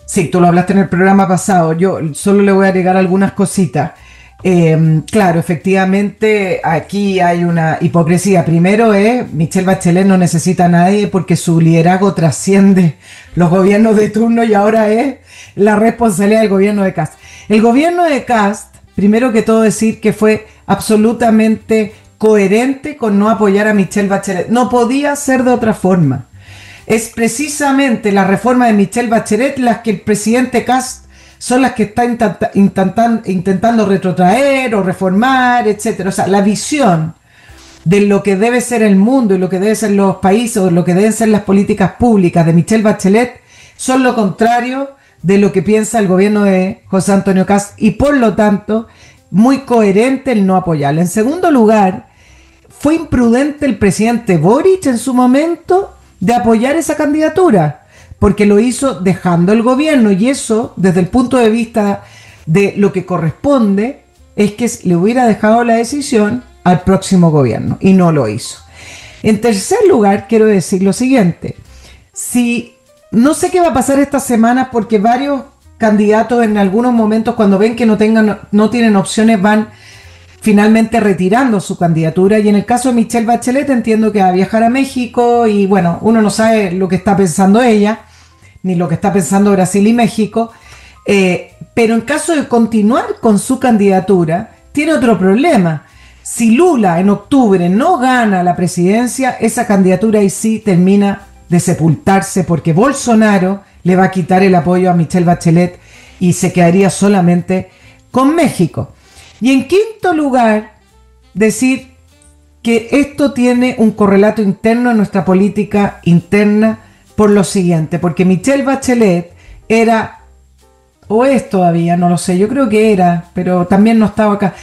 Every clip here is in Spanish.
Sí, tú lo hablaste en el programa pasado. Yo solo le voy a agregar algunas cositas. Claro, efectivamente, aquí hay una hipocresía. Primero es, Michelle Bachelet no necesita a nadie porque su liderazgo trasciende los gobiernos de turno y ahora es la responsabilidad del gobierno de Cast. El gobierno de Cast, primero que todo decir que fue absolutamente coherente con no apoyar a Michelle Bachelet. No podía ser de otra forma. Es precisamente la reforma de Michelle Bachelet las que el presidente Kast son las que está intentando retrotraer o reformar, etcétera. O sea, la visión de lo que debe ser el mundo y lo que deben ser los países o lo que deben ser las políticas públicas de Michelle Bachelet son lo contrario de lo que piensa el gobierno de José Antonio Kast y por lo tanto muy coherente el no apoyarla. En segundo lugar, fue imprudente el presidente Boric en su momento de apoyar esa candidatura, porque lo hizo dejando el gobierno y eso, desde el punto de vista de lo que corresponde, es que le hubiera dejado la decisión al próximo gobierno y no lo hizo. En tercer lugar, quiero decir lo siguiente, si no sé qué va a pasar esta semana porque varios candidatos en algunos momentos cuando ven que no tienen opciones van finalmente retirando su candidatura y en el caso de Michelle Bachelet entiendo que va a viajar a México y bueno, uno no sabe lo que está pensando ella, ni lo que está pensando Brasil y México, pero en caso de continuar con su candidatura, tiene otro problema. Si Lula en octubre no gana la presidencia, esa candidatura ahí sí termina de sepultarse porque Bolsonaro le va a quitar el apoyo a Michelle Bachelet y se quedaría solamente con México. Y en quinto lugar, decir que esto tiene un correlato interno en nuestra política interna por lo siguiente, porque Michelle Bachelet era, o es todavía, no lo sé, yo creo que era, pero también no estaba acá,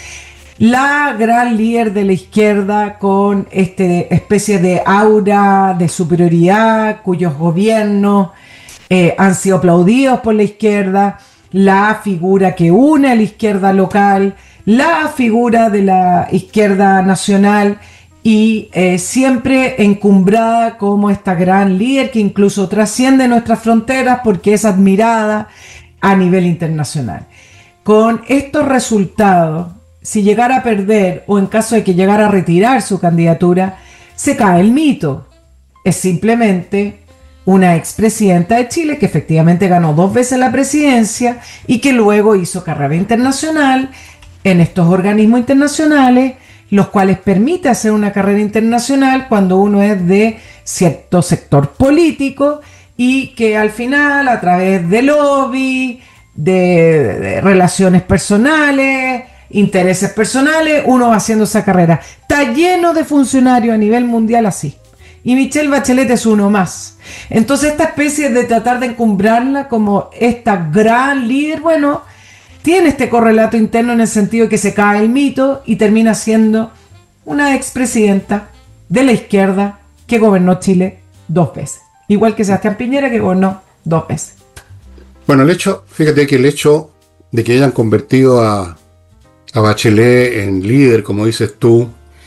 la gran líder de la izquierda con especie de aura de superioridad, cuyos gobiernos han sido aplaudidos por la izquierda, la figura que une a la izquierda local, la figura de la izquierda nacional y siempre encumbrada como esta gran líder que incluso trasciende nuestras fronteras porque es admirada a nivel internacional. Con estos resultados, si llegara a perder o en caso de que llegara a retirar su candidatura, se cae el mito. Es simplemente una expresidenta de Chile que efectivamente ganó 2 veces la presidencia y que luego hizo carrera internacional en estos organismos internacionales, los cuales permite hacer una carrera internacional cuando uno es de cierto sector político y que al final a través de lobby, de relaciones personales, intereses personales, uno va haciendo esa carrera. Está lleno de funcionarios a nivel mundial así. Y Michelle Bachelet es uno más. Entonces esta especie de tratar de encumbrarla como esta gran líder, bueno, tiene este correlato interno en el sentido de que se cae el mito y termina siendo una expresidenta de la izquierda que gobernó Chile 2 veces. Igual que Sebastián Piñera que gobernó 2 veces. Bueno, fíjate que el hecho de que hayan convertido a Bachelet en líder, como dices tú,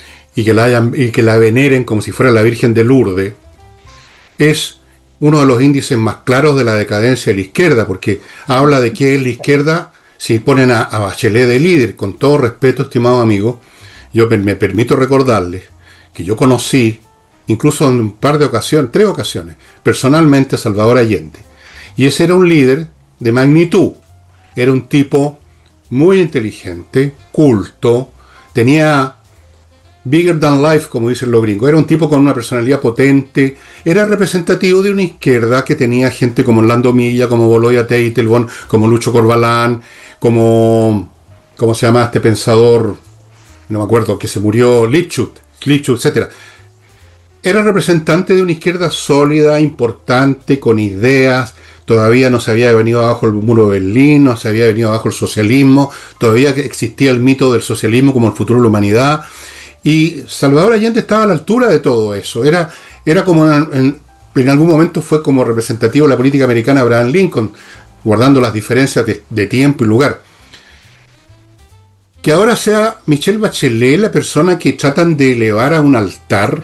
y que la veneren como si fuera la Virgen de Lourdes, es uno de los índices más claros de la decadencia de la izquierda, porque habla de que es la izquierda, si ponen a Bachelet de líder, con todo respeto, estimado amigo, yo me permito recordarles que yo conocí, incluso en un par de ocasiones, 3 ocasiones, personalmente a Salvador Allende. Y ese era un líder de magnitud. Era un tipo muy inteligente, culto, tenía bigger than life, como dicen los gringos. Era un tipo con una personalidad potente, era representativo de una izquierda que tenía gente como Orlando Milla, como Boloya Teitelbaum, como Lucho Corbalán, ¿cómo se llama este pensador? No me acuerdo, que se murió, Lipschutz, etc. Era representante de una izquierda sólida, importante, con ideas. Todavía no se había venido abajo el muro de Berlín, no se había venido abajo el socialismo, todavía existía el mito del socialismo como el futuro de la humanidad. Y Salvador Allende estaba a la altura de todo eso. Era como en algún momento fue como representativo de la política americana Abraham Lincoln, guardando las diferencias de tiempo y lugar. Que ahora sea Michelle Bachelet la persona que tratan de elevar a un altar,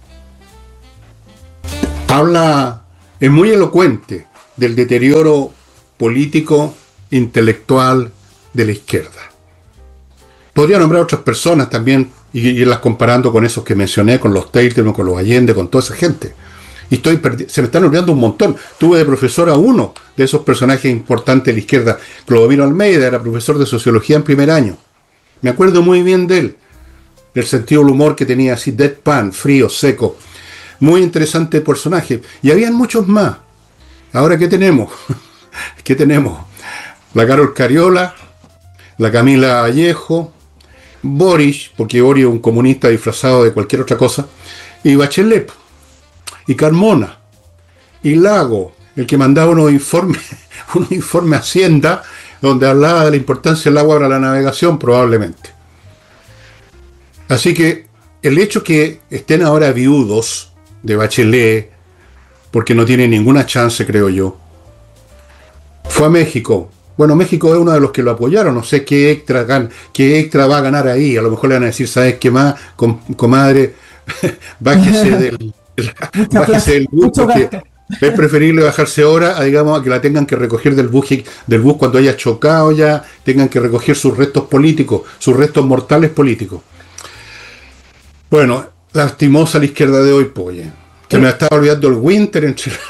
es muy elocuente del deterioro político, intelectual de la izquierda. Podría nombrar otras personas también y irlas comparando con esos que mencioné, con los Taylor, con los Allende, con toda esa gente. Y se me están olvidando un montón. Tuve de profesor a uno de esos personajes importantes de la izquierda. Clodomiro Almeida era profesor de sociología en primer año. Me acuerdo muy bien de él, del sentido del humor que tenía, así deadpan, frío, seco. Muy interesante personaje. Y habían muchos más. Ahora, ¿qué tenemos? ¿Qué tenemos? La Carol Cariola, la Camila Vallejo, Boris, porque Boris es un comunista disfrazado de cualquier otra cosa, y Bachelet, y Carmona, y Lago, el que mandaba unos informes a Hacienda, donde hablaba de la importancia del agua para la navegación, probablemente. Así que el hecho que estén ahora viudos de Bachelet, porque no tiene ninguna chance, creo yo, fue a México. Bueno, México es uno de los que lo apoyaron, no sé qué extra va a ganar ahí. A lo mejor le van a decir, ¿sabes qué más, comadre? Bájese del bus, porque es preferible bajarse ahora, digamos, a que la tengan que recoger del bus cuando haya chocado ya, tengan que recoger sus restos políticos, sus restos mortales políticos. Bueno, lastimosa la izquierda de hoy, pues, se me estaba olvidando el winter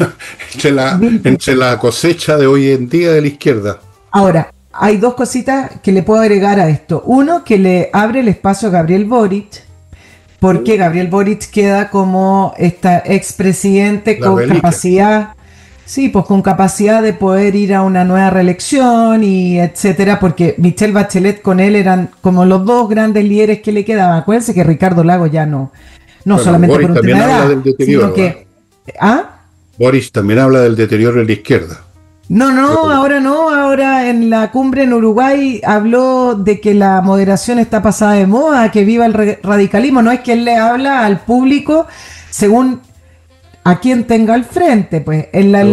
entre la cosecha de hoy en día de la izquierda. Ahora, hay dos cositas que le puedo agregar a esto. Uno, que le abre el espacio a Gabriel Boric, porque Gabriel Boric queda como esta expresidente con capacidad, sí, pues con capacidad de poder ir a una nueva reelección y etcétera, porque Michelle Bachelet con él eran como los dos grandes líderes que le quedaban. Acuérdense que Ricardo Lagos ya no bueno, solamente Boris por un tema de edad, sino que... Boris también habla del deterioro de la izquierda. No, ahora en la cumbre en Uruguay habló de que la moderación está pasada de moda, que viva el radicalismo. No es que él le habla al público según a quien tenga al frente, pues en el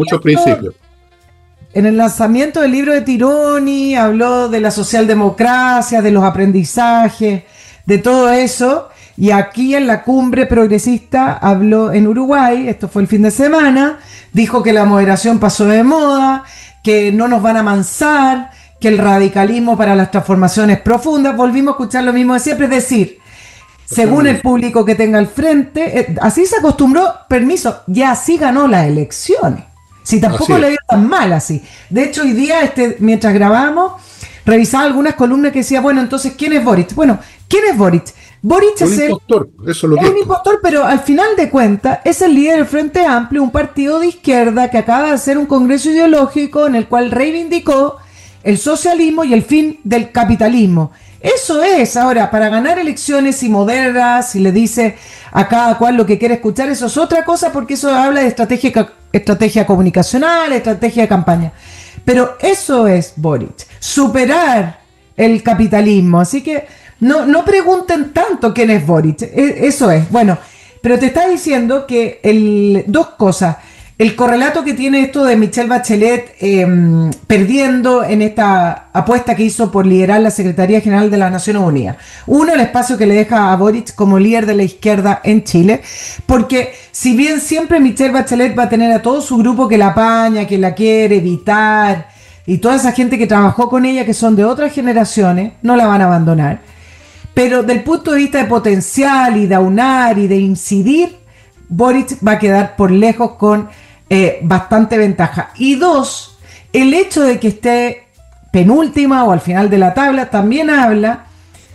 lanzamiento del libro de Tironi habló de la socialdemocracia, de los aprendizajes, de todo eso. Y aquí en la cumbre progresista habló en Uruguay, esto fue el fin de semana, dijo que la moderación pasó de moda, que no nos van a amansar, que el radicalismo para las transformaciones profundas. Volvimos a escuchar lo mismo de siempre, es decir, según el público que tenga al frente, así se acostumbró, permiso, ya así ganó las elecciones. Si tampoco le dio tan mal así. De hecho, hoy día, mientras grabamos, revisaba algunas columnas que decía, bueno, entonces, ¿quién es Boric? Bueno, ¿quién es Boric? Boric es un impostor, pero al final de cuentas es el líder del Frente Amplio, un partido de izquierda que acaba de hacer un congreso ideológico en el cual reivindicó el socialismo y el fin del capitalismo. Eso es, ahora, para ganar elecciones y moderas, si le dice a cada cual lo que quiere escuchar, eso es otra cosa, porque eso habla de estrategia comunicacional, estrategia de campaña. Pero eso es Boric, superar el capitalismo. Así que no pregunten tanto quién es Boric, eso es. Bueno, pero te está diciendo que dos cosas. El correlato que tiene esto de Michelle Bachelet perdiendo en esta apuesta que hizo por liderar la Secretaría General de las Naciones Unidas. Uno, el espacio que le deja a Boric como líder de la izquierda en Chile, porque si bien siempre Michelle Bachelet va a tener a todo su grupo que la apaña, que la quiere evitar, y toda esa gente que trabajó con ella, que son de otras generaciones, no la van a abandonar. Pero del punto de vista de potencial y de aunar y de incidir, Boric va a quedar por lejos con bastante ventaja. Y dos, el hecho de que esté penúltima o al final de la tabla también habla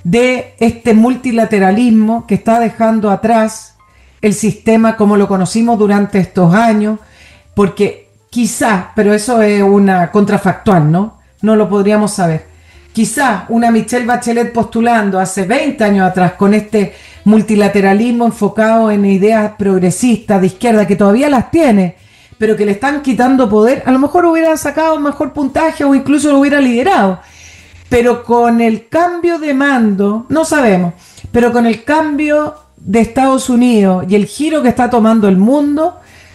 de este multilateralismo que está dejando atrás el sistema como lo conocimos durante estos años, porque quizás, pero eso es una contrafactual, ¿no? No lo podríamos saber. Quizás una Michelle Bachelet postulando hace 20 años atrás con este multilateralismo enfocado en ideas progresistas de izquierda que todavía las tiene, pero que le están quitando poder, a lo mejor hubiera sacado un mejor puntaje o incluso lo hubiera liderado. Pero con el cambio de mando, no sabemos, pero con el cambio de Estados Unidos y el giro que está tomando el mundo,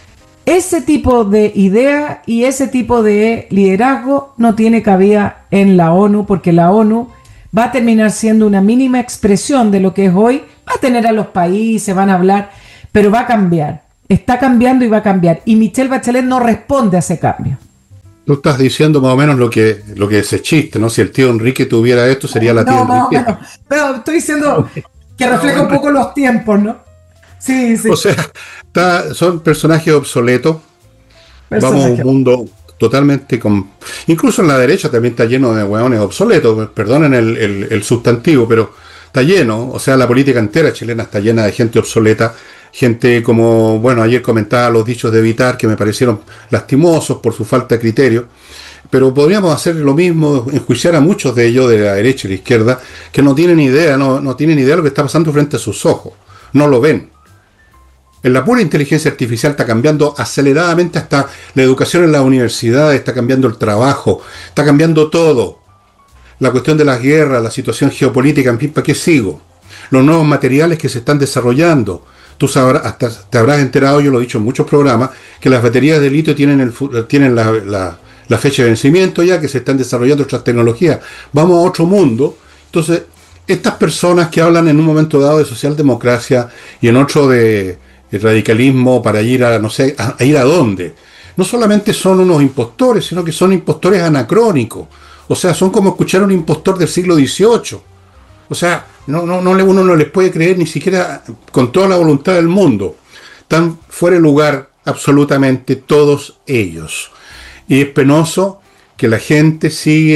ese tipo de idea y ese tipo de liderazgo no tiene cabida en la ONU, porque la ONU va a terminar siendo una mínima expresión de lo que es hoy. Va a tener a los países, van a hablar, pero va a cambiar. Está cambiando y va a cambiar. Y Michelle Bachelet no responde a ese cambio. Tú estás diciendo más o menos lo que es ese chiste, ¿no? Si el tío Enrique tuviera esto, sería la tía No, más o Enrique. menos. Pero estoy diciendo que Ah, refleja un bueno. poco los tiempos, ¿no? Sí, O sí. sea, son personajes obsoletos. Vamos a un Personaje. mundo totalmente con... Incluso en la derecha también está lleno de hueones obsoletos, perdonen el sustantivo, pero está lleno, o sea, la política entera chilena está llena de gente obsoleta, gente como, bueno, ayer comentaba los dichos de Vitar que me parecieron lastimosos por su falta de criterio, pero podríamos hacer lo mismo, enjuiciar a muchos de ellos de la derecha y la izquierda que no tienen idea, no tienen idea de lo que está pasando frente a sus ojos, no lo ven. En la pura inteligencia artificial está cambiando aceleradamente hasta la educación en las universidades, está cambiando el trabajo, está cambiando todo. La cuestión de las guerras, la situación geopolítica, en fin, ¿para qué sigo? Los nuevos materiales que se están desarrollando. Tú sabrás, hasta te habrás enterado, yo lo he dicho en muchos programas, que las baterías de litio tienen la fecha de vencimiento ya, que se están desarrollando otras tecnologías. Vamos a otro mundo. Entonces, estas personas que hablan en un momento dado de socialdemocracia y en otro de el radicalismo para ir a, no sé, a ir a dónde. No solamente son unos impostores, sino que son impostores anacrónicos. O sea, son como escuchar a un impostor del siglo XVIII. O sea, uno no les puede creer ni siquiera con toda la voluntad del mundo. Están fuera de lugar absolutamente todos ellos. Y es penoso que la gente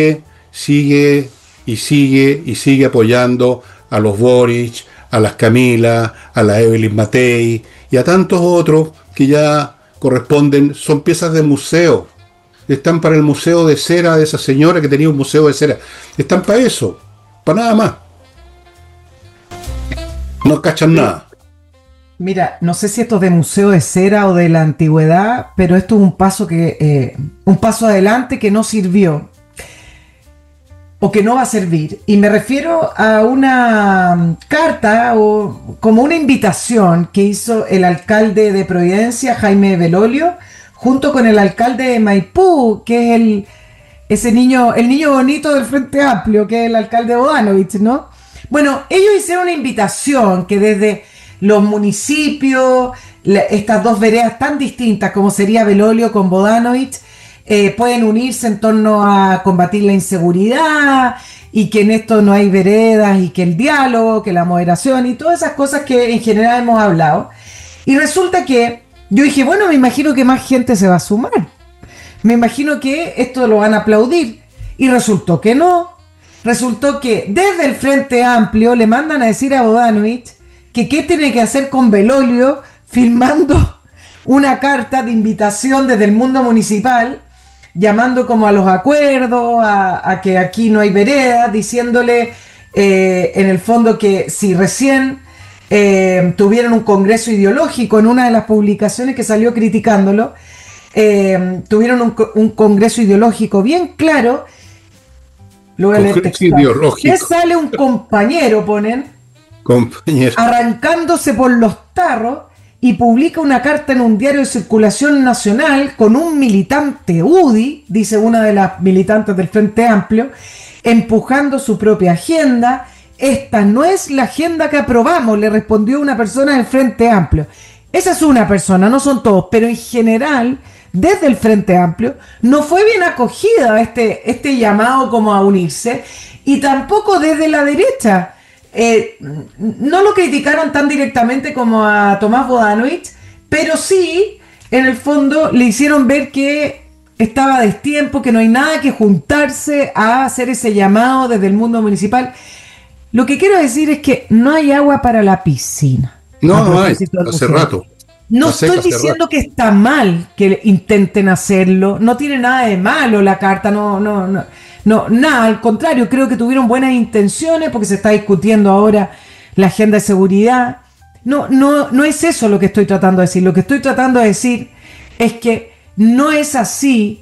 sigue apoyando a los Boric, a las Camila, a la Evelyn Matei y a tantos otros que ya corresponden, son piezas de museo. Están para el museo de cera de esa señora que tenía un museo de cera. Están para eso, para nada más. No cachan nada. Mira, no sé si esto es de museo de cera o de la antigüedad, pero esto es un paso adelante que no sirvió o que no va a servir. Y me refiero a una carta o como una invitación que hizo el alcalde de Providencia, Jaime Belolio, junto con el alcalde de Maipú, que es el niño bonito del Frente Amplio, que es el alcalde Bodanovich, ¿no? Bueno, ellos hicieron una invitación que desde los municipios, estas dos veredas tan distintas como sería Belolio con Bodanovich, pueden unirse en torno a combatir la inseguridad y que en esto no hay veredas y que el diálogo, que la moderación y todas esas cosas que en general hemos hablado. Y resulta que yo dije, bueno, me imagino que más gente se va a sumar. Me imagino que esto lo van a aplaudir. Y resultó que no. Resultó que desde el Frente Amplio le mandan a decir a Bodanovich que qué tiene que hacer con Belolio firmando una carta de invitación desde el mundo municipal, llamando como a los acuerdos, a que aquí no hay veredas, diciéndole en el fondo que si recién tuvieron un congreso ideológico en una de las publicaciones que salió criticándolo, tuvieron un congreso ideológico bien claro. Lo voy a leer textual. Que sale un compañero, ponen, compañero, arrancándose por los tarros y publica una carta en un diario de circulación nacional con un militante UDI, dice una de las militantes del Frente Amplio, empujando su propia agenda. Esta no es la agenda que aprobamos, le respondió una persona del Frente Amplio. Esa es una persona, no son todos, pero en general, desde el Frente Amplio, no fue bien acogida este llamado como a unirse, y tampoco desde la derecha. No lo criticaron tan directamente como a Tomás Bodanovich, pero sí, en el fondo, le hicieron ver que estaba a destiempo, que no hay nada que juntarse a hacer ese llamado desde el mundo municipal. Lo que quiero decir es que no hay agua para la piscina. no hay, hace rato. No estoy diciendo que está mal que intenten hacerlo, no tiene nada de malo la carta, no, nada, al contrario, creo que tuvieron buenas intenciones porque se está discutiendo ahora la agenda de seguridad. No es eso lo que estoy tratando de decir. Lo que estoy tratando de decir es que no es así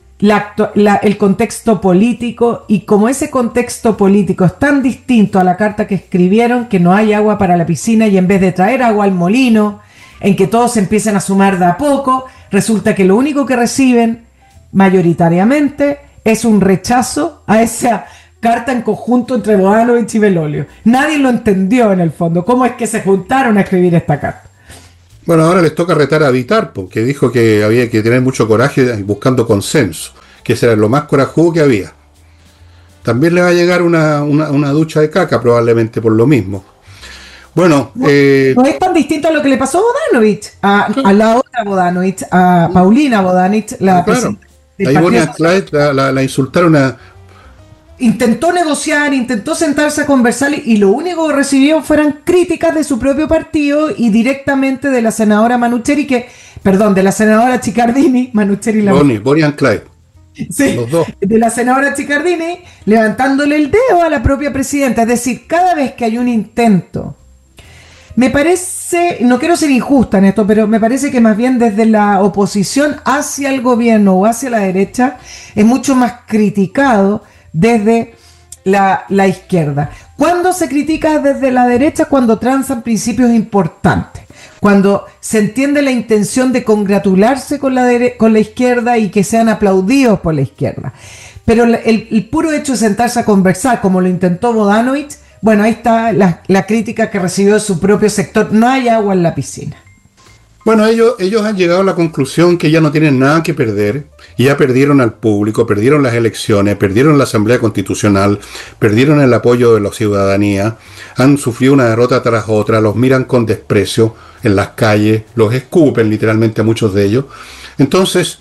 el contexto político, y como ese contexto político es tan distinto a la carta que escribieron, que no hay agua para la piscina, y en vez de traer agua al molino, en que todos se empiezan a sumar de a poco, resulta que lo único que reciben mayoritariamente es un rechazo a esa carta en conjunto entre Bodanovich y Belolio. Nadie lo entendió en el fondo, cómo es que se juntaron a escribir esta carta. Bueno, ahora les toca retar a Vitar, porque dijo que había que tener mucho coraje buscando consenso, que ese era lo más corajudo que había. También le va a llegar una ducha de caca probablemente por lo mismo. Bueno, No, no es tan distinto a lo que le pasó a Bodanovich, a la otra Bodanovich, a Paulina Bodanovich, la claro, presidenta del ahí Partido Bonnie and Clyde la insultaron a... intentó negociar, intentó sentarse a conversar y lo único que recibió fueron críticas de su propio partido y directamente de la senadora Manucheri, de la senadora Ciccardini, Manucheri la Bonnie and Clyde, sí, los dos. de la senadora Ciccardini, levantándole el dedo a la propia presidenta. Es decir, cada vez que hay un intento, me parece, no quiero ser injusta en esto, pero me parece que más bien desde la oposición hacia el gobierno o hacia la derecha es mucho más criticado desde la izquierda. ¿Cuándo se critica desde la derecha? Cuando transan principios importantes. Cuando se entiende la intención de congratularse con la izquierda y que sean aplaudidos por la izquierda. Pero el puro hecho de sentarse a conversar, como lo intentó Bodanovich, bueno, ahí está la crítica que recibió de su propio sector. No hay agua en la piscina. Bueno, ellos han llegado a la conclusión que ya no tienen nada que perder, y ya perdieron al público, perdieron las elecciones, perdieron la Asamblea Constitucional, perdieron el apoyo de la ciudadanía, han sufrido una derrota tras otra, los miran con desprecio en las calles, los escupen literalmente a muchos de ellos. Entonces,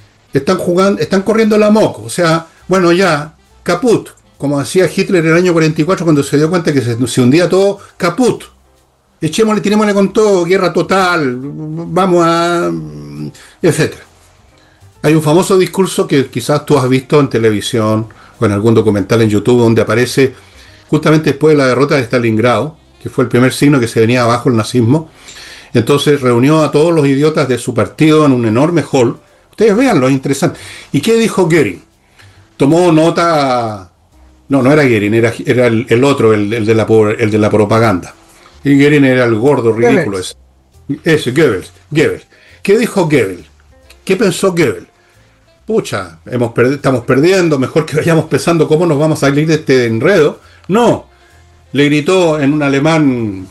están corriendo la moco, o sea, bueno, ya, caput, como decía Hitler en el año 44 cuando se dio cuenta que se hundía todo, caput. Echémosle, tirémosle con todo, guerra total, vamos a... etcétera. Hay un famoso discurso que quizás tú has visto en televisión o en algún documental en YouTube donde aparece justamente después de la derrota de Stalingrado, que fue el primer signo que se venía abajo el nazismo. Entonces reunió a todos los idiotas de su partido en un enorme hall. Ustedes véanlo, es interesante. ¿Y qué dijo Goering? Tomó nota... No era Goering, era el otro, el de la propaganda. Y Goering era el gordo ridículo ese. Ese, Goebbels. ¿Qué dijo Goebbels? ¿Qué pensó Goebbels? Pucha, estamos perdiendo, mejor que vayamos pensando cómo nos vamos a salir de este enredo. No, le gritó en un alemán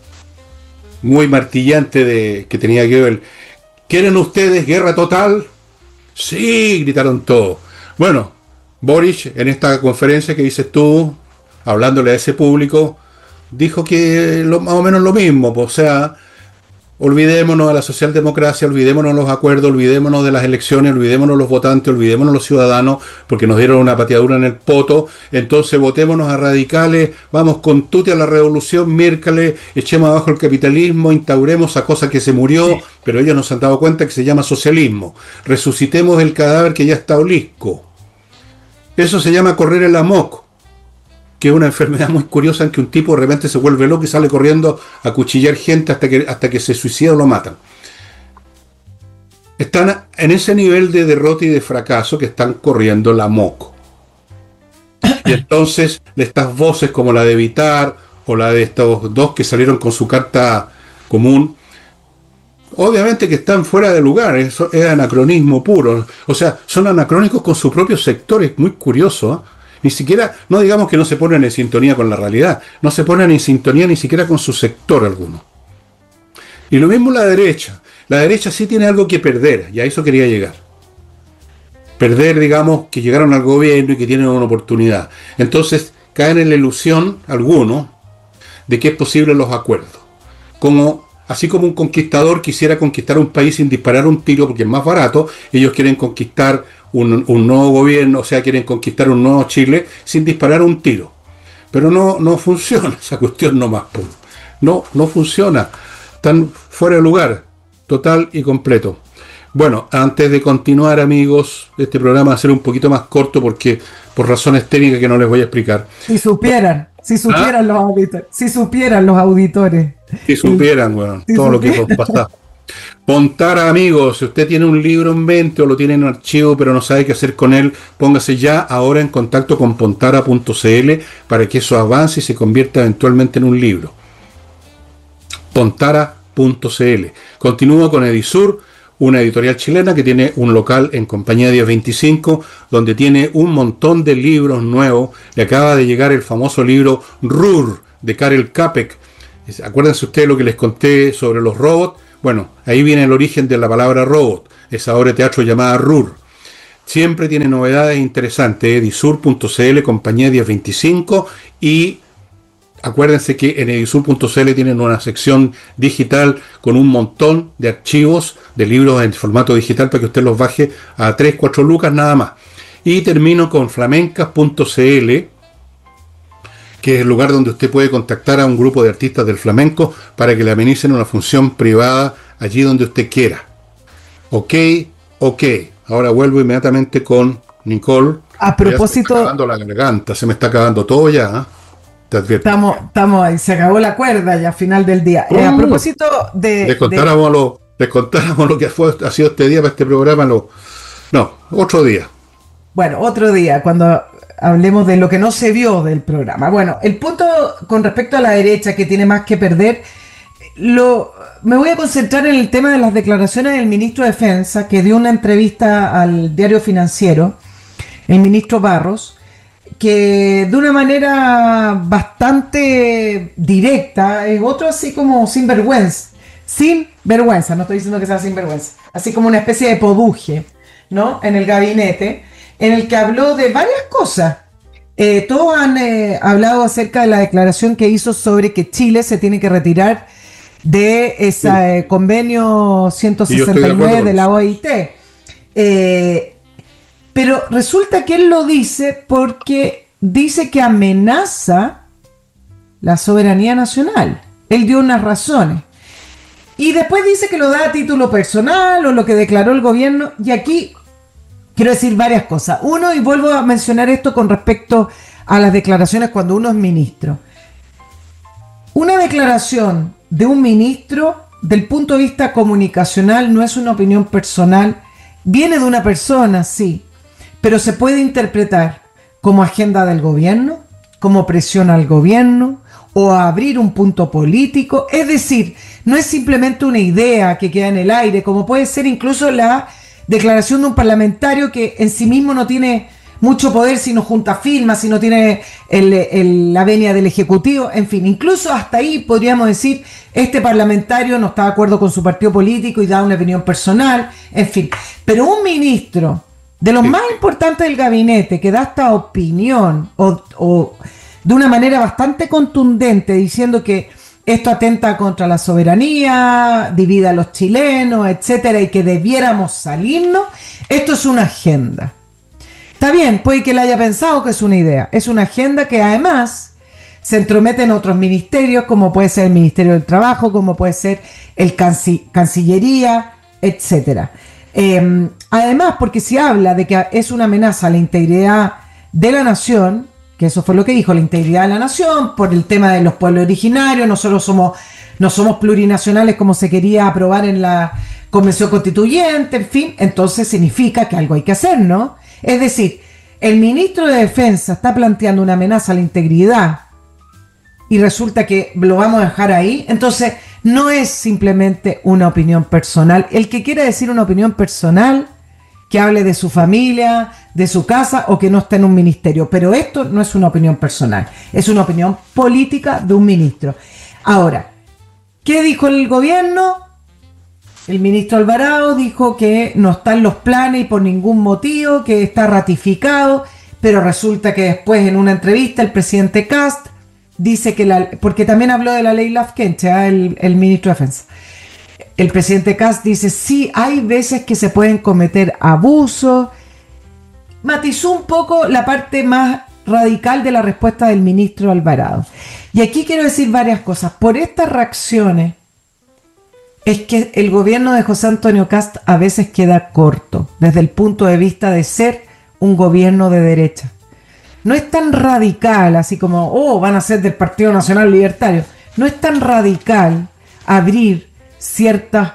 muy martillante que tenía Goebbels. ¿Quieren ustedes guerra total? Sí, gritaron todos. Bueno, Boric, en esta conferencia que dices tú, hablándole a ese público, dijo que más o menos lo mismo, o sea, olvidémonos de la socialdemocracia, olvidémonos los acuerdos, olvidémonos de las elecciones, olvidémonos los votantes, olvidémonos los ciudadanos, porque nos dieron una pateadura en el poto, entonces votémonos a radicales, vamos con tute a la revolución, miércoles, echemos abajo el capitalismo, instauremos esa cosa que se murió, pero ellos no se han dado cuenta que se llama socialismo, resucitemos el cadáver que ya está olisco. Eso se llama correr el amok, que es una enfermedad muy curiosa en que un tipo de repente se vuelve loco y sale corriendo a cuchillar gente hasta que se suicida o lo matan. Están en ese nivel de derrota y de fracaso que están corriendo la moco. Y entonces estas voces como la de Vitar o la de estos dos que salieron con su carta común, obviamente que están fuera de lugar, eso es anacronismo puro. O sea, son anacrónicos con su propio sector, es muy curioso, ¿eh? Ni siquiera, no digamos que no se ponen en sintonía con la realidad, no se ponen en sintonía ni siquiera con su sector alguno. Y lo mismo la derecha sí tiene algo que perder, y a eso quería llegar. Perder, digamos, que llegaron al gobierno y que tienen una oportunidad. Entonces caen en la ilusión, algunos, de que es posible los acuerdos. Así como un conquistador quisiera conquistar un país sin disparar un tiro porque es más barato, ellos quieren conquistar un nuevo gobierno, o sea, quieren conquistar un nuevo Chile sin disparar un tiro. Pero no funciona esa cuestión nomás. No funciona. Están fuera de lugar, total y completo. Bueno, antes de continuar, amigos, este programa va a ser un poquito más corto porque por razones técnicas que no les voy a explicar. Si supieran los auditores. Si supieran los auditores. Si supieran, bueno, si todo supieran. Lo que pasa. Pontara, amigos, si usted tiene un libro en mente o lo tiene en archivo pero no sabe qué hacer con él, póngase ya ahora en contacto con pontara.cl para que eso avance y se convierta eventualmente en un libro. Pontara.cl. Continúa con Edisur, una editorial chilena que tiene un local en Compañía 1025, donde tiene un montón de libros nuevos. Le acaba de llegar el famoso libro Rur, de Karel Capek. Acuérdense ustedes lo que les conté sobre los robots. Bueno, ahí viene el origen de la palabra robot, esa obra de teatro llamada Rur. siempre tiene novedades interesantes. Edisur.cl, compañía 1025, y acuérdense que en edisur.cl tienen una sección digital con un montón de archivos de libros en formato digital para que usted los baje a 3, 4 lucas nada más. Y termino con flamencas.cl, que es el lugar donde usted puede contactar a un grupo de artistas del flamenco para que le amenicen una función privada allí donde usted quiera. Ok. Ahora vuelvo inmediatamente con Nicole. A propósito... Se me está acabando la garganta, se me está acabando todo ya, ¿eh? Te advierto. Estamos ahí, se acabó la cuerda ya al final del día. A propósito Les contáramos lo que ha sido este día para este programa. No, otro día. Bueno, otro día, cuando hablemos de lo que no se vio del programa. Bueno, el punto con respecto a la derecha, que tiene más que perder, me voy a concentrar en el tema de las declaraciones del ministro de Defensa, que dio una entrevista al Diario Financiero, el ministro Barros, que de una manera bastante directa, es otro así como sin vergüenza, no estoy diciendo que sea sin vergüenza, así como una especie de poduje, ¿no? En el gabinete, en el que habló de varias cosas. Todos han hablado acerca de la declaración que hizo sobre que Chile se tiene que retirar de ese convenio 169 de la OIT. Pero resulta que él lo dice porque dice que amenaza la soberanía nacional. Él dio unas razones. Y después dice que lo da a título personal o lo que declaró el gobierno. Y aquí quiero decir varias cosas. Uno, y vuelvo a mencionar esto con respecto a las declaraciones cuando uno es ministro. Una declaración de un ministro, del punto de vista comunicacional, no es una opinión personal. Viene de una persona, sí, pero se puede interpretar como agenda del gobierno, como presión al gobierno, o a abrir un punto político. Es decir, no es simplemente una idea que queda en el aire, como puede ser incluso la declaración de un parlamentario que en sí mismo no tiene mucho poder si no junta firmas, si no tiene la venia del Ejecutivo, en fin, incluso hasta ahí podríamos decir, este parlamentario no está de acuerdo con su partido político y da una opinión personal, en fin. Pero un ministro de los más importantes del gabinete que da esta opinión o de una manera bastante contundente diciendo que esto atenta contra la soberanía, divide a los chilenos, etcétera, y que debiéramos salirnos, esto es una agenda. Está bien, puede que él haya pensado que es una idea. Es una agenda que además se entromete en otros ministerios, como puede ser el Ministerio del Trabajo, como puede ser el Cancillería, etcétera. Además, porque si habla de que es una amenaza a la integridad de la nación, que eso fue lo que dijo, la integridad de la nación, por el tema de los pueblos originarios, nosotros no somos plurinacionales como se quería aprobar en la Convención Constituyente, en fin, entonces significa que algo hay que hacer, ¿no? Es decir, el ministro de Defensa está planteando una amenaza a la integridad y resulta que lo vamos a dejar ahí. Entonces, no es simplemente una opinión personal. El que quiera decir una opinión personal, que hable de su familia, de su casa o que no esté en un ministerio. Pero esto no es una opinión personal, es una opinión política de un ministro. Ahora, ¿qué dijo el gobierno? El ministro Alvarado dijo que no están los planes y por ningún motivo, que está ratificado, pero resulta que después en una entrevista el presidente Kast dice que porque también habló de la ley Lafkenche, el ministro de Defensa. El presidente Kast dice, sí, hay veces que se pueden cometer abusos. Matizó un poco la parte más radical de la respuesta del ministro Alvarado. Y aquí quiero decir varias cosas. Por estas reacciones, es que el gobierno de José Antonio Kast a veces queda corto desde el punto de vista de ser un gobierno de derecha. No es tan radical, así como, van a ser del Partido Nacional Libertario. No es tan radical abrir ciertos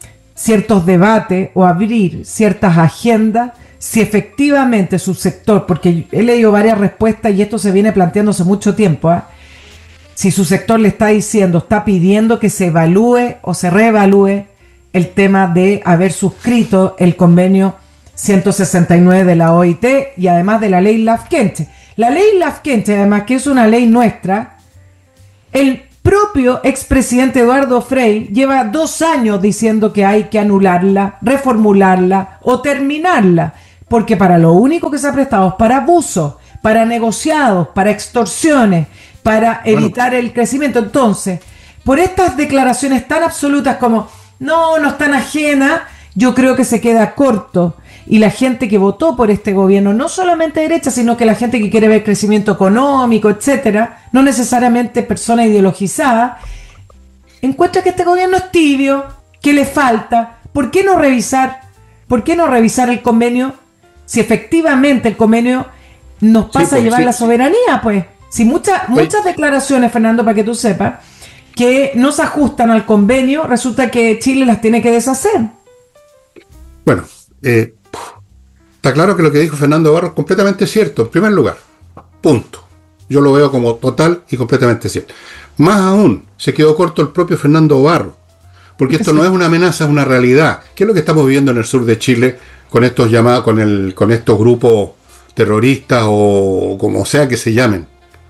debates o abrir ciertas agendas si efectivamente su sector, porque he leído varias respuestas y esto se viene planteando hace mucho tiempo, si su sector le está diciendo, está pidiendo que se evalúe o se reevalúe el tema de haber suscrito el convenio 169 de la OIT y además de la ley Lafkenche. La ley Lafkenche, además, que es una ley nuestra, el propio expresidente Eduardo Frei lleva 2 años diciendo que hay que anularla, reformularla o terminarla, porque para lo único que se ha prestado es para abusos, para negociados, para extorsiones, para evitar el crecimiento. Entonces, por estas declaraciones tan absolutas como no están ajenas, yo creo que se queda corto. Y la gente que votó por este gobierno, no solamente derecha, sino que la gente que quiere ver crecimiento económico, etcétera, no necesariamente personas ideologizadas, encuentra que este gobierno es tibio, que le falta. ¿Por qué no revisar el convenio si efectivamente el convenio nos pasa a llevar la soberanía? Pues, si muchas declaraciones, Fernando, para que tú sepas, que no se ajustan al convenio, resulta que Chile las tiene que deshacer. Bueno, está claro que lo que dijo Fernando Barro es completamente cierto, en primer lugar. Punto. Yo lo veo como total y completamente cierto. Más aún, se quedó corto el propio Fernando Barro, porque esto no es una amenaza, es una realidad. ¿Qué es lo que estamos viviendo en el sur de Chile con estos llamados, con estos grupos terroristas o como sea que se llamen?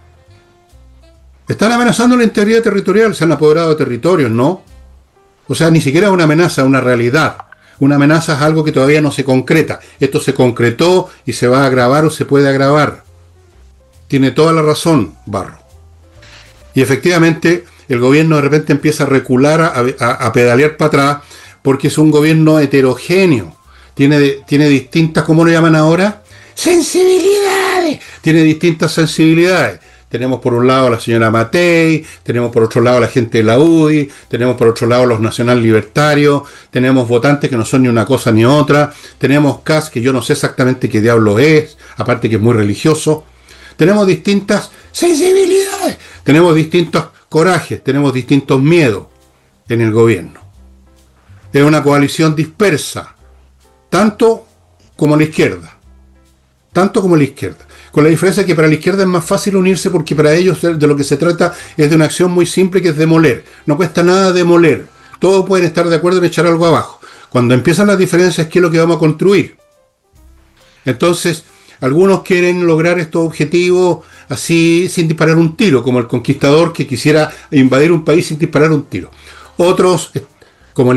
Están amenazando la integridad territorial, se han apoderado de territorios, ¿no? O sea, ni siquiera es una amenaza, es una realidad. Una amenaza es algo que todavía no se concreta. Esto se concretó y se va a agravar o se puede agravar. Tiene toda la razón, Barro. Y efectivamente, el gobierno de repente empieza a recular, a pedalear para atrás, porque es un gobierno heterogéneo. Tiene distintas, ¿cómo lo llaman ahora? Sensibilidades. Tiene distintas sensibilidades. Tenemos por un lado a la señora Matei, tenemos por otro lado a la gente de la UDI, tenemos por otro lado a los nacional libertarios, tenemos votantes que no son ni una cosa ni otra, tenemos Kast, que yo no sé exactamente qué diablo es, aparte que es muy religioso. Tenemos distintas sensibilidades, tenemos distintos corajes, tenemos distintos miedos en el gobierno. Es una coalición dispersa, tanto como la izquierda. Con la diferencia que para la izquierda es más fácil unirse porque para ellos de lo que se trata es de una acción muy simple que es demoler. No cuesta nada demoler. Todos pueden estar de acuerdo en echar algo abajo. Cuando empiezan las diferencias, ¿qué es lo que vamos a construir? Entonces, algunos quieren lograr estos objetivos así sin disparar un tiro, como el conquistador que quisiera invadir un país sin disparar un tiro. Otros, como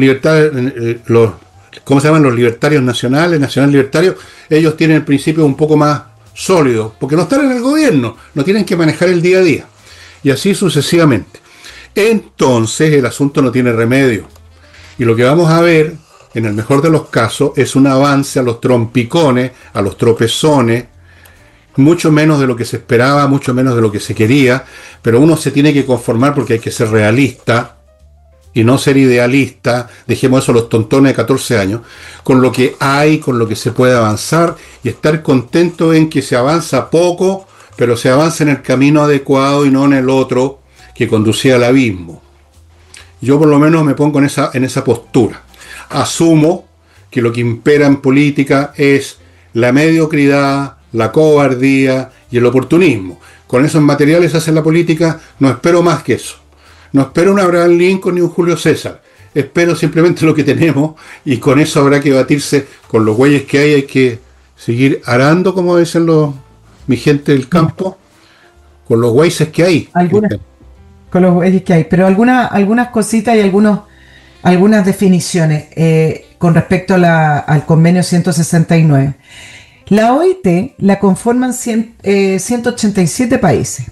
¿cómo se llaman? Los libertarios nacional libertarios, ellos tienen el principio un poco más sólido, porque no están en el gobierno, no tienen que manejar el día a día, y así sucesivamente. Entonces el asunto no tiene remedio, y lo que vamos a ver, en el mejor de los casos, es un avance a los trompicones, a los tropezones, mucho menos de lo que se esperaba, mucho menos de lo que se quería, pero uno se tiene que conformar porque hay que ser realista, y no ser idealista, dejemos eso a los tontones de 14 años, con lo que hay, con lo que se puede avanzar, y estar contento en que se avanza poco, pero se avanza en el camino adecuado y no en el otro que conducía al abismo. Yo por lo menos me pongo en esa postura. Asumo que lo que impera en política es la mediocridad, la cobardía y el oportunismo. Con esos materiales se hace la política, no espero más que eso. No espero un Abraham Lincoln ni un Julio César. Espero simplemente lo que tenemos y con eso habrá que batirse con los güeyes que hay que seguir arando, como dicen mi gente del campo, con los güeyes que hay. Con los güeyes que hay. Pero algunas cositas y algunas definiciones con respecto al convenio 169. La OIT la conforman 187 países.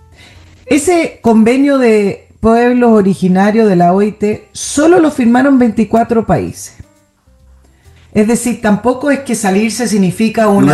Ese convenio de pueblos originarios de la OIT solo lo firmaron 24 países. Es decir, tampoco es que salirse significa un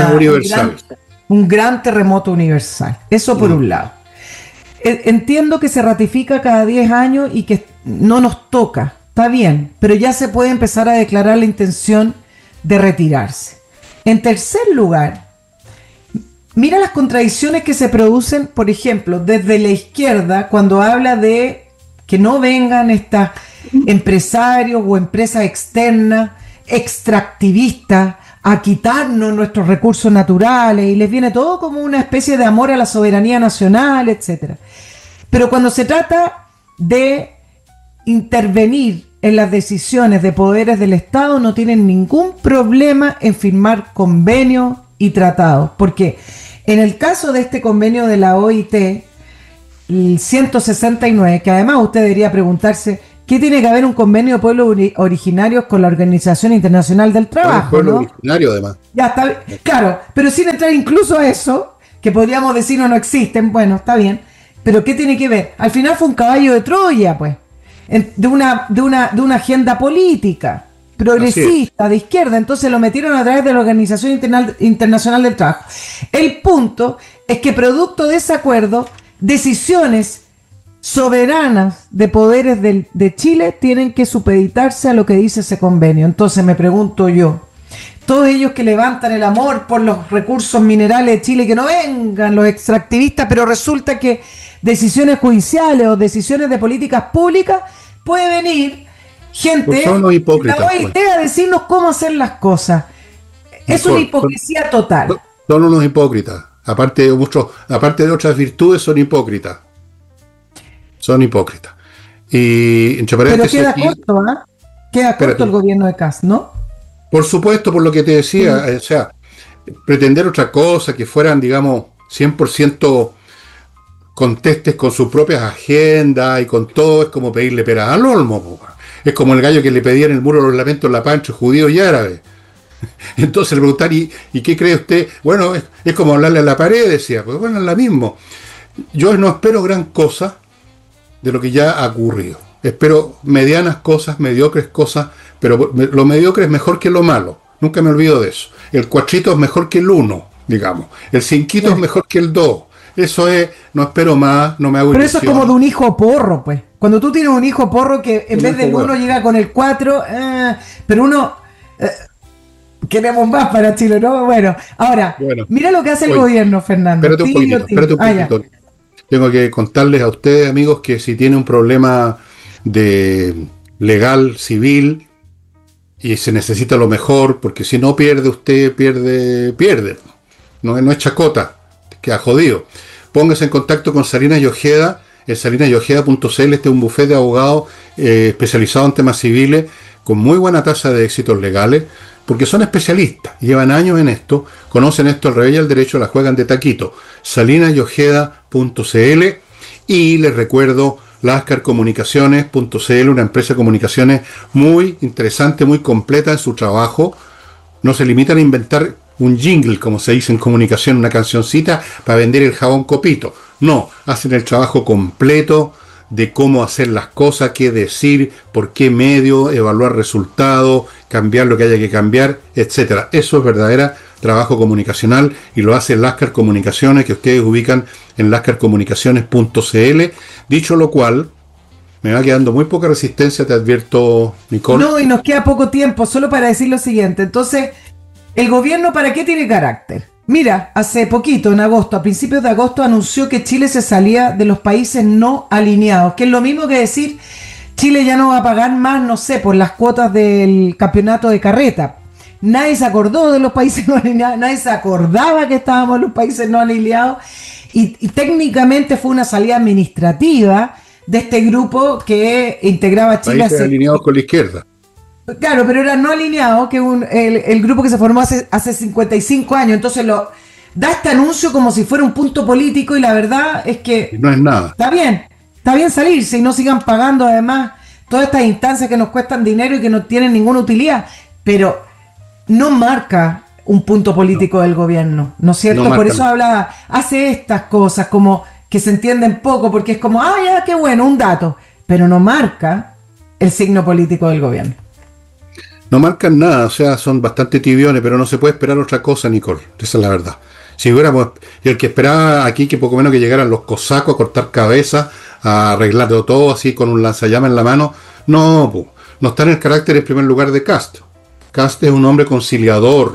gran terremoto universal. Eso por un lado. Entiendo que se ratifica cada 10 años y que no nos toca. Está bien, pero ya se puede empezar a declarar la intención de retirarse. En tercer lugar, mira las contradicciones que se producen, por ejemplo, desde la izquierda, cuando habla de que no vengan estos empresarios o empresas externas, extractivistas, a quitarnos nuestros recursos naturales, y les viene todo como una especie de amor a la soberanía nacional, etc. Pero cuando se trata de intervenir en las decisiones de poderes del Estado, no tienen ningún problema en firmar convenios y tratados, porque en el caso de este convenio de la OIT, el 169, que además usted debería preguntarse ¿qué tiene que haber un convenio de pueblos originarios con la Organización Internacional del Trabajo? Pueblo ¿no? originario, además. Ya está, claro, pero sin entrar incluso a eso, que podríamos decir no existen, bueno, está bien, pero ¿qué tiene que ver? Al final fue un caballo de Troya, pues, de una agenda política progresista, de izquierda, entonces lo metieron a través de la Organización Internacional del Trabajo. El punto es que producto de ese acuerdo, decisiones soberanas de poderes de Chile tienen que supeditarse a lo que dice ese convenio. Entonces me pregunto yo, todos ellos que levantan el amor por los recursos minerales de Chile, que no vengan los extractivistas, pero resulta que decisiones judiciales o decisiones de políticas públicas puede venir gente son los hipócritas, la OIT a decirnos cómo hacer las cosas. Es una hipocresía total. Son unos hipócritas. Aparte de otras virtudes, son hipócritas. Son hipócritas. Y entre paréntesis, pero queda corto, ¿ah? Queda corto el gobierno de Kast, ¿no? Por supuesto, por lo que te decía, o sea, pretender otra cosa, que fueran, digamos, 100% contestes con sus propias agendas y con todo, es como pedirle peras al olmo, po. Es como el gallo que le pedía en el muro los lamentos la Pancho, judío y árabe. Entonces le preguntar, ¿y qué cree usted? Bueno, es como hablarle a la pared, decía, pues bueno, es lo mismo. Yo no espero gran cosa de lo que ya ha ocurrido. Espero medianas cosas, mediocres cosas, pero lo mediocre es mejor que lo malo. Nunca me olvido de eso. El cuatrito es mejor que el 1, digamos. El cinquito es mejor que el 2. Eso es, no espero más, no me hago Pero ilusión. eso es como de un hijo porro, pues. Cuando tú tienes un hijo porro que en vez del 1 llega con el 4, pero uno... queremos más para Chile, ¿no? Bueno, ahora, mira lo que hace el gobierno, Fernando. Espérate un poquito. Tengo que contarles a ustedes, amigos, que si tiene un problema de legal, civil, y se necesita lo mejor, porque si no pierde usted, pierde. No es chacota, queda jodido. Póngase en contacto con Salinas y Ojeda, en salinasyojeda.cl. Este es un bufete de abogados especializado en temas civiles, con muy buena tasa de éxitos legales, porque son especialistas, llevan años en esto, conocen esto al revés y al derecho, la juegan de taquito. salinasyojeda.cl. Y les recuerdo lascarcomunicaciones.cl, una empresa de comunicaciones muy interesante, muy completa en su trabajo. No se limitan a inventar un jingle, como se dice en comunicación, una cancioncita para vender el jabón Copito. No, hacen el trabajo completo de cómo hacer las cosas, qué decir, por qué medio, evaluar resultados, cambiar lo que haya que cambiar, etcétera. Eso es verdadera trabajo comunicacional y lo hace Lascar Comunicaciones, que ustedes ubican en lascarcomunicaciones.cl. Dicho lo cual, me va quedando muy poca resistencia, te advierto, Nicole. No, y nos queda poco tiempo, solo para decir lo siguiente. Entonces, ¿el gobierno para qué tiene carácter? Mira, hace poquito, en agosto, a principios de agosto, anunció que Chile se salía de los países no alineados, que es lo mismo que decir, Chile ya no va a pagar más, no sé, por las cuotas del campeonato de carreta. Nadie se acordó de los países no alineados, nadie se acordaba que estábamos en los países no alineados, y técnicamente fue una salida administrativa de este grupo que integraba a Chile. Países alineados con la izquierda. Claro, pero era no alineado, que el grupo que se formó hace 55 años. Entonces da este anuncio como si fuera un punto político, y la verdad es que no es nada. Está bien salirse y no sigan pagando además todas estas instancias que nos cuestan dinero y que no tienen ninguna utilidad, pero no marca un punto político del gobierno, ¿no es cierto? Por eso hace estas cosas como que se entienden poco, porque es como, ya, qué bueno, un dato, pero no marca el signo político del gobierno. No marcan nada, o sea, son bastante tibiones, pero no se puede esperar otra cosa, Nicole. Esa es la verdad. Si hubiéramos, el que esperaba aquí que poco menos que llegaran los cosacos a cortar cabezas, a arreglarlo todo así con un lanzallamas en la mano, no está en el carácter en primer lugar de Kast. Kast es un hombre conciliador,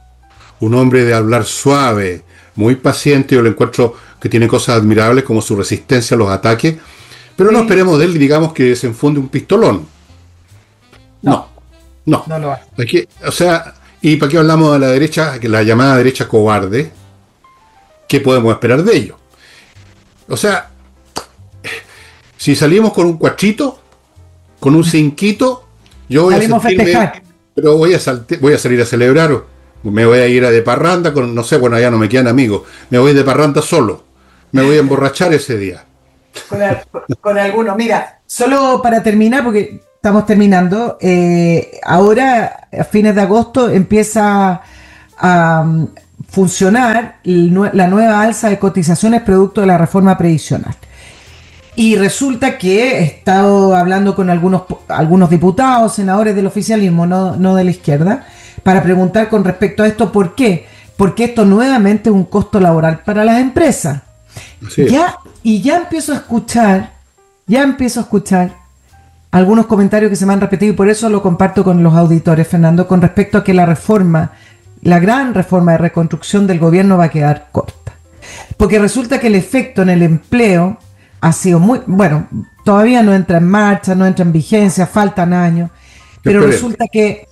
un hombre de hablar suave, muy paciente. Yo le encuentro que tiene cosas admirables como su resistencia a los ataques, pero no esperemos de él, digamos, que desenfunde un pistolón. No lo hace. Aquí, o sea, ¿y para qué hablamos de la derecha, que la llamada derecha cobarde? ¿Qué podemos esperar de ellos? O sea, si salimos con un cuatrito, con un cinquito, yo voy a sentirme, pero voy a salir a celebrar, me voy a ir a de parranda con, no sé, bueno, allá no me quedan amigos, me voy de parranda solo, me voy a emborrachar ese día. con algunos. Mira, solo para terminar, porque estamos terminando, ahora a fines de agosto empieza a funcionar la nueva alza de cotizaciones producto de la reforma previsional. Y resulta que he estado hablando con algunos diputados, senadores del oficialismo, no de la izquierda, para preguntar con respecto a esto, ¿por qué? Porque esto nuevamente es un costo laboral para las empresas. Ya empiezo a escuchar algunos comentarios que se me han repetido y por eso lo comparto con los auditores, Fernando, con respecto a que la gran reforma de reconstrucción del gobierno va a quedar corta. Porque resulta que el efecto en el empleo ha sido todavía no entra en marcha, no entra en vigencia, faltan años, pero resulta que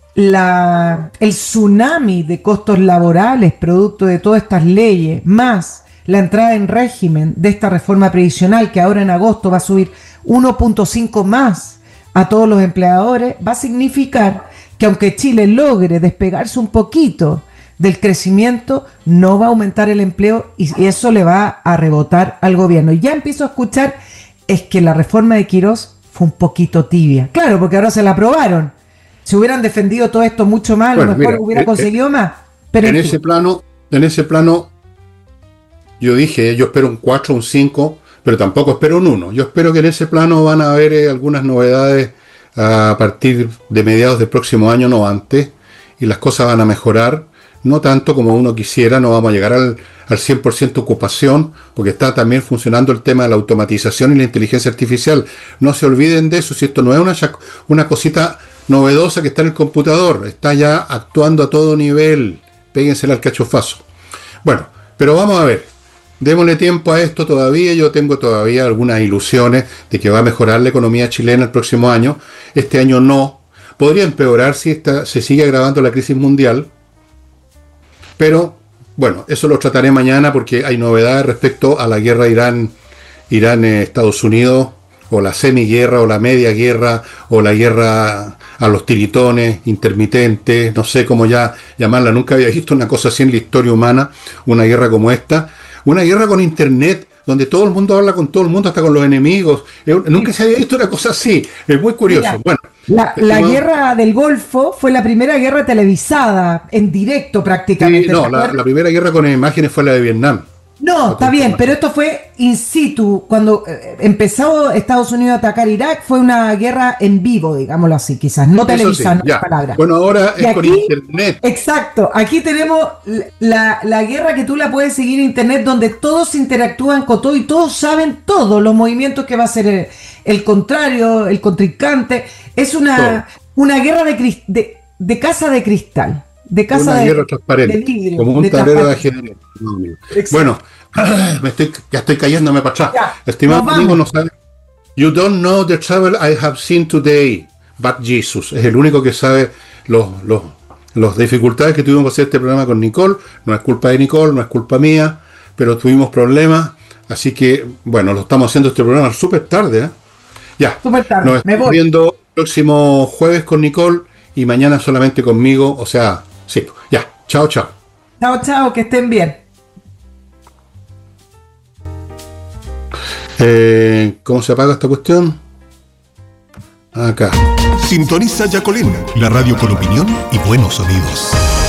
el tsunami de costos laborales producto de todas estas leyes, más la entrada en régimen de esta reforma previsional que ahora en agosto va a subir 1.5 más a todos los empleadores, va a significar que aunque Chile logre despegarse un poquito del crecimiento, no va a aumentar el empleo y eso le va a rebotar al gobierno. Y ya empiezo a escuchar es que la reforma de Quirós fue un poquito tibia. Claro, porque ahora se la aprobaron. Si hubieran defendido todo esto mucho más, a lo mejor hubiera conseguido más. Pero en ese plano, yo dije, yo espero un 4, un 5, pero tampoco espero un 1. Yo espero que en ese plano van a haber algunas novedades a partir de mediados del próximo año, no antes, y las cosas van a mejorar. No tanto como uno quisiera, no vamos a llegar al 100% ocupación, porque está también funcionando el tema de la automatización y la inteligencia artificial. No se olviden de eso, si esto no es una cosita novedosa que está en el computador, está ya actuando a todo nivel, péguensela al cachofazo. Bueno, pero vamos a ver, démosle tiempo a esto todavía, yo tengo todavía algunas ilusiones de que va a mejorar la economía chilena el próximo año, este año no, podría empeorar si se sigue agravando la crisis mundial. Pero, bueno, eso lo trataré mañana porque hay novedades respecto a la guerra Irán-Estados Unidos, o la semiguerra, o la media guerra, o la guerra a los tiritones, intermitentes, no sé cómo ya llamarla. Nunca había visto una cosa así en la historia humana, una guerra como esta. Una guerra con internet, donde todo el mundo habla con todo el mundo, hasta con los enemigos. Nunca se había visto una cosa así. Es muy curioso. Mira, bueno, la guerra del Golfo fue la primera guerra televisada, en directo prácticamente. Sí, no, la primera guerra con imágenes fue la de Vietnam. No, está bien, pero esto fue in situ. Cuando empezó Estados Unidos a atacar Irak, fue una guerra en vivo, digámoslo así, quizás, no televisada, no es palabra. Bueno, ahora es con internet. Exacto, aquí tenemos la guerra que tú la puedes seguir en internet, donde todos interactúan con todo y todos saben todos los movimientos que va a hacer el contrario, el contrincante. Es una guerra de casa de cristal. De casa una guerra transparente, de vidrio, como un tablero de ajedrez. Bueno, ya estoy cayéndome para atrás. Estimado amigo, no sabe. You don't know the trouble I have seen today, but Jesus. Es el único que sabe las dificultades que tuvimos que hacer este programa con Nicole. No es culpa de Nicole, no es culpa mía, pero tuvimos problemas. Así que, bueno, lo estamos haciendo este programa súper tarde. Ya, súper tarde. Nos estamos viendo el próximo jueves con Nicole y mañana solamente conmigo, o sea. Sí, ya. Chao, chao. Chao, que estén bien. ¿Cómo se apaga esta cuestión? Acá. Sintoniza Yacolín, la radio con opinión y buenos sonidos.